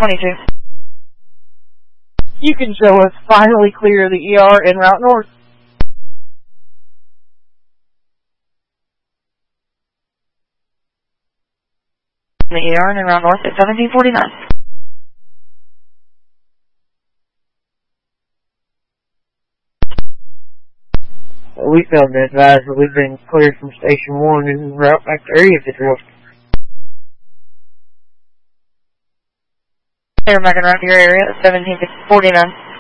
22. You can show us finally clear the ER en route north. The ER en route north at 1749. We failed to advise that we've been cleared from Station 1 and route back to Area 51. They're back around your area at 1749.